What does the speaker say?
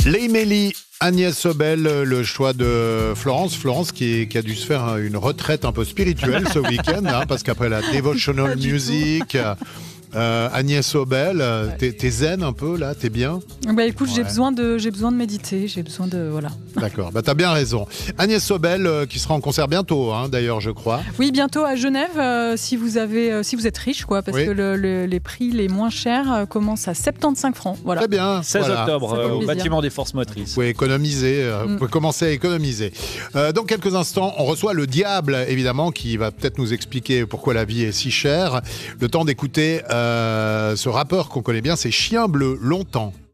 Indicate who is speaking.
Speaker 1: L'Emily, Agnès Sobel, le choix de Florence. Florence qui a dû se faire une retraite un peu spirituelle ce week-end, parce qu'après la devotional music, Agnès Sobel, t'es zen un peu là, t'es bien?
Speaker 2: Bah écoute,
Speaker 1: Ouais.
Speaker 2: j'ai besoin de méditer, j'ai besoin de voilà.
Speaker 1: D'accord, t'as bien raison. Agnès Sobel qui sera en concert bientôt, d'ailleurs je crois.
Speaker 2: Oui, bientôt à Genève, si vous êtes riche, quoi, parce
Speaker 1: Oui.
Speaker 2: que les prix les moins chers commencent à 75 francs. Voilà.
Speaker 1: Très bien.
Speaker 3: 16
Speaker 1: voilà.
Speaker 3: octobre,
Speaker 2: Ça fait
Speaker 3: au
Speaker 2: plaisir.
Speaker 3: bâtiment des forces motrices.
Speaker 1: Vous pouvez économiser, vous pouvez commencer à économiser. Dans quelques instants, on reçoit le diable, évidemment, qui va peut-être nous expliquer pourquoi la vie est si chère. Le temps d'écouter ce rappeur qu'on connaît bien, c'est Chien Bleu, longtemps.